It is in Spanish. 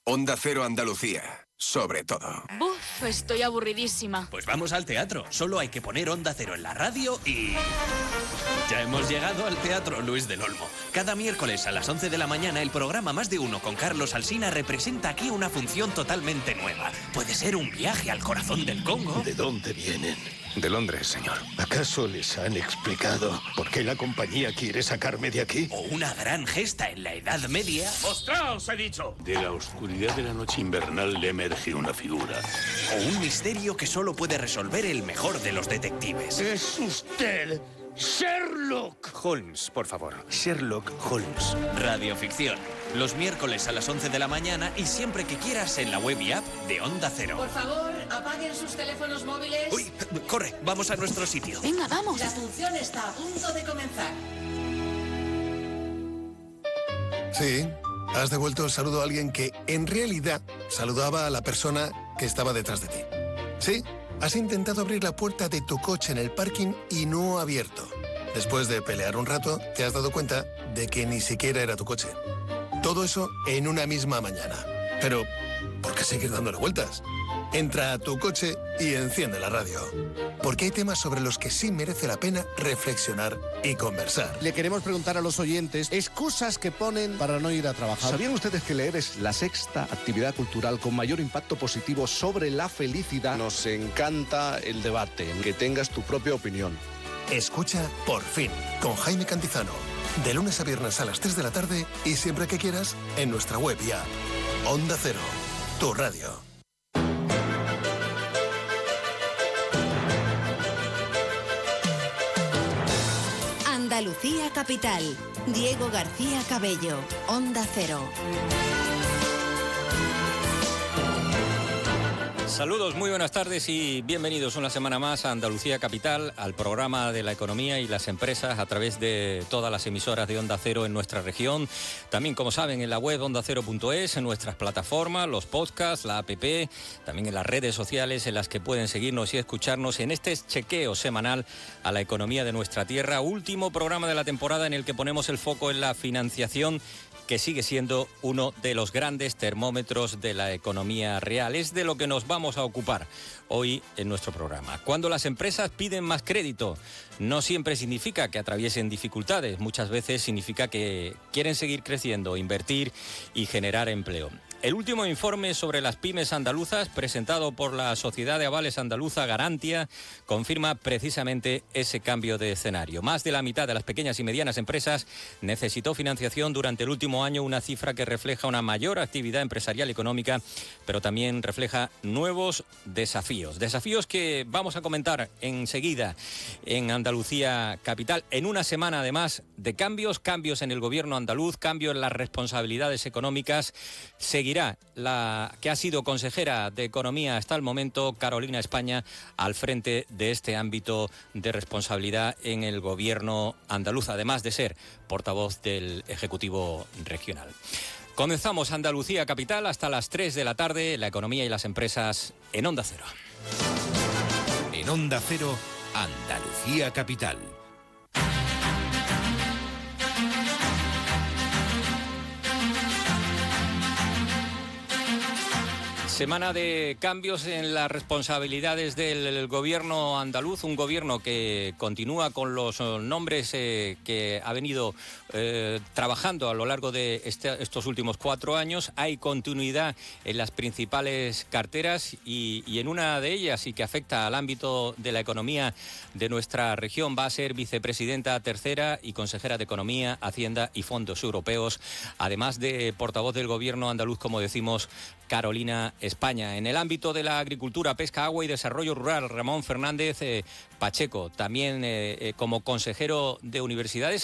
Onda Cero Andalucía, sobre todo. Buf, estoy aburridísima. Pues vamos al teatro. Solo hay que poner Onda Cero en la radio y... Ya hemos llegado al Teatro Luis del Olmo. Cada miércoles a las 11 de la mañana el programa Más de Uno con Carlos Alsina representa aquí una función totalmente nueva. Puede ser un viaje al corazón del Congo. ¿De dónde vienen? De Londres, señor. ¿Acaso les han explicado por qué la compañía quiere sacarme de aquí? O una gran gesta en la Edad Media. ¡Ostras, os he dicho! De la oscuridad de la noche invernal le emerge una figura. O un misterio que solo puede resolver el mejor de los detectives. ¡Es usted Sherlock Holmes, por favor. Sherlock Holmes. Radioficción. Los miércoles a las 11 de la mañana y siempre que quieras en la web y app de Onda Cero. Por favor, apaguen sus teléfonos móviles. Uy, corre, vamos a nuestro sitio. Venga, vamos. La función está a punto de comenzar. Sí, has devuelto el saludo a alguien que en realidad saludaba a la persona que estaba detrás de ti. Sí, has intentado abrir la puerta de tu coche en el parking y no ha abierto. Después de pelear un rato, te has dado cuenta de que ni siquiera era tu coche. Todo eso en una misma mañana. Pero, ¿por qué seguir dándole vueltas? Entra a tu coche y enciende la radio. Porque hay temas sobre los que sí merece la pena reflexionar y conversar. Le queremos preguntar a los oyentes excusas que ponen para no ir a trabajar. ¿Sabían ustedes que leer es la sexta actividad cultural con mayor impacto positivo sobre la felicidad? Nos encanta el debate, que tengas tu propia opinión. Escucha Por Fin, con Jaime Cantizano. De lunes a viernes a las 3 de la tarde y siempre que quieras en nuestra web y app. Onda Cero, tu radio. Andalucía Capital. Diego García Cabello. Onda Cero. Saludos, muy buenas tardes y bienvenidos una semana más a Andalucía Capital, al programa de la economía y las empresas a través de todas las emisoras de Onda Cero en nuestra región. También, como saben, en la web ondacero.es, en nuestras plataformas, los podcasts, la app, también en las redes sociales en las que pueden seguirnos y escucharnos en este chequeo semanal a la economía de nuestra tierra. Último programa de la temporada en el que ponemos el foco en la financiación, que sigue siendo uno de los grandes termómetros de la economía real. Es de lo que nos vamos a ocupar hoy en nuestro programa. Cuando las empresas piden más crédito, no siempre significa que atraviesen dificultades. Muchas veces significa que quieren seguir creciendo, invertir y generar empleo. El último informe sobre las pymes andaluzas, presentado por la Sociedad de Avales Andaluza Garantia, confirma precisamente ese cambio de escenario. Más de la mitad de las pequeñas y medianas empresas necesitó financiación durante el último año, una cifra que refleja una mayor actividad empresarial y económica, pero también refleja nuevos desafíos. Desafíos que vamos a comentar enseguida en Andalucía Capital, en una semana además de cambios en el gobierno andaluz, cambio en las responsabilidades económicas. Seguirá la que ha sido consejera de Economía hasta el momento, Carolina España, al frente de este ámbito de responsabilidad en el gobierno andaluz, además de ser portavoz del Ejecutivo Regional. Comenzamos Andalucía Capital hasta las 3 de la tarde, la economía y las empresas en Onda Cero. En Onda Cero, Andalucía Capital. Semana de cambios en las responsabilidades del gobierno andaluz, un gobierno que continúa con los nombres que ha venido trabajando a lo largo de estos últimos 4 años. Hay continuidad en las principales carteras y en una de ellas, y que afecta al ámbito de la economía de nuestra región, va a ser vicepresidenta tercera y consejera de Economía, Hacienda y Fondos Europeos, además de portavoz del gobierno andaluz, como decimos, Carolina España. En el ámbito de la agricultura, pesca, agua y desarrollo rural, Ramón Fernández Pacheco, también como consejero de universidades,